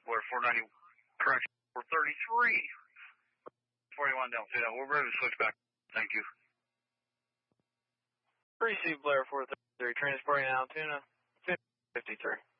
Blair 490, correction, 433. 41 Delta. We're ready to switch back. Thank you. Receive Blair 433, transporting Altoona 53.